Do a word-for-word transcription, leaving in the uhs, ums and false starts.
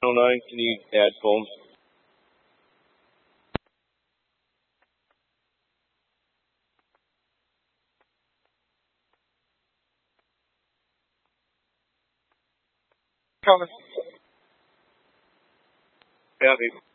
oh nine, can you add poems? Coming. Copy.